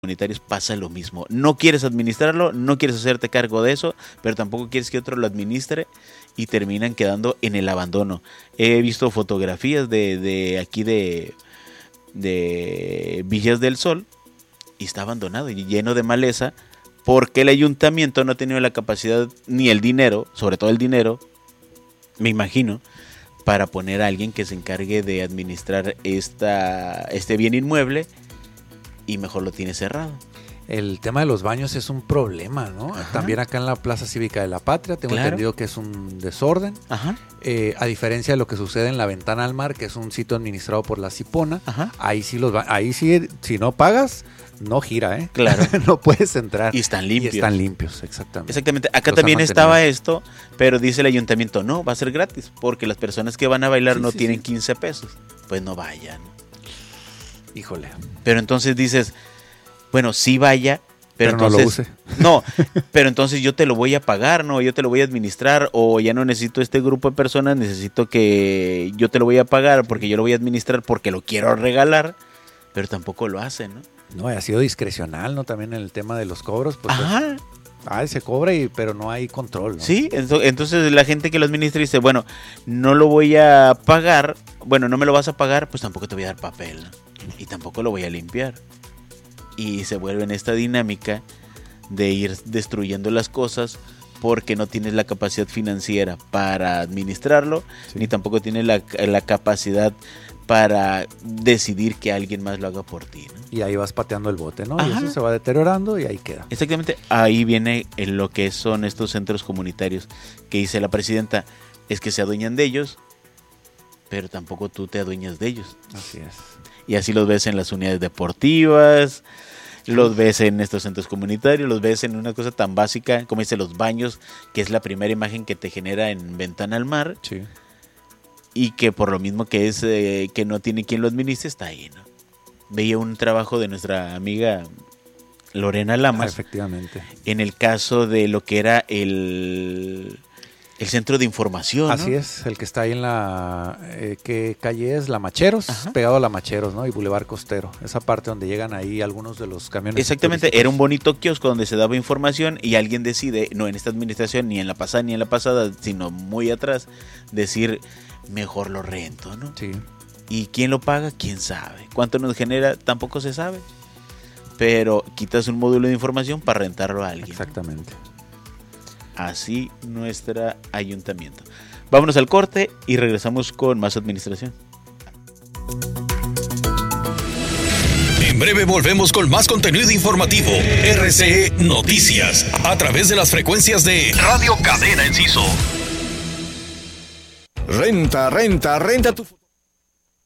comunitarios pasa lo mismo. No quieres administrarlo, no quieres hacerte cargo de eso, pero tampoco quieres que otro lo administre y terminan quedando en el abandono. He visto fotografías de aquí de Villas del Sol y está abandonado y lleno de maleza porque el ayuntamiento no ha tenido la capacidad ni el dinero, sobre todo el dinero, me imagino, para poner a alguien que se encargue de administrar este bien inmueble y mejor lo tiene cerrado. El tema de los baños es un problema, ¿no? Ajá. También acá en la Plaza Cívica de la Patria tengo entendido que es un desorden. Ajá. A diferencia de lo que sucede en la Ventana al Mar, que es un sitio administrado por la Cipona. Ajá. Ahí sí si no pagas, no gira, ¿eh? Claro. No puedes entrar. Y están limpios. Y están limpios, exactamente. Exactamente. Acá también estaba esto, pero dice el ayuntamiento, no, va a ser gratis, porque las personas que van a bailar no tienen 15 pesos. Pues no vayan. Híjole. Pero entonces dices, bueno, sí vaya, pero entonces, no lo use. No, pero entonces yo te lo voy a pagar, no, yo te lo voy a administrar, o ya no necesito este grupo de personas, necesito que yo te lo voy a pagar porque yo lo voy a administrar porque lo quiero regalar, pero tampoco lo hacen, ¿no? No, ha sido discrecional, ¿no? También en el tema de los cobros, pues. Ajá. Se cobra, pero no hay control, ¿no? Sí, entonces la gente que lo administra dice, bueno, no lo voy a pagar, bueno, no me lo vas a pagar, pues tampoco te voy a dar papel, ¿no? Y tampoco lo voy a limpiar. Y se vuelve en esta dinámica de ir destruyendo las cosas porque no tienes la capacidad financiera para administrarlo, ni tampoco tienes la capacidad para decidir que alguien más lo haga por ti, ¿no? Y ahí vas pateando el bote, ¿no? Ajá. Y eso se va deteriorando y ahí queda. Exactamente, ahí viene en lo que son estos centros comunitarios, que dice la presidenta, es que se adueñan de ellos, pero tampoco tú te adueñas de ellos. Así es. Y así los ves en las unidades deportivas, los ves en estos centros comunitarios, los ves en una cosa tan básica como dice los baños, que es la primera imagen que te genera en Ventana al Mar. Sí. Y que por lo mismo que es que no tiene quien lo administre, está ahí, ¿no? Veía un trabajo de nuestra amiga Lorena Lamas. Efectivamente. En el caso de lo que era el centro de información, ¿no? Así es, el que está ahí en la... ¿qué calle es? La Macheros. Ajá. Pegado a la Macheros, ¿no? Y Boulevard Costero. Esa parte donde llegan ahí algunos de los camiones. Exactamente, era un bonito kiosco donde se daba información y alguien decide, no en esta administración, ni en la pasada ni en la pasada, sino muy atrás, decir, mejor lo rento, ¿no? Sí. ¿Y quién lo paga? ¿Quién sabe? ¿Cuánto nos genera? Tampoco se sabe. Pero quitas un módulo de información para rentarlo a alguien. Exactamente. Así nuestro ayuntamiento. Vámonos al corte y regresamos con más administración. En breve volvemos con más contenido informativo. RCE Noticias, a través de las frecuencias de Radio Cadena Enciso. Renta tu...